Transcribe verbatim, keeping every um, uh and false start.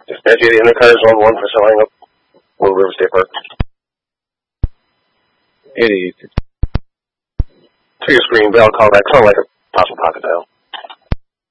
Dispatch eighty in the car, zone one for selling up Blue River State Park. eighty. To your screen, bell callback, sound like a possible pocket dial.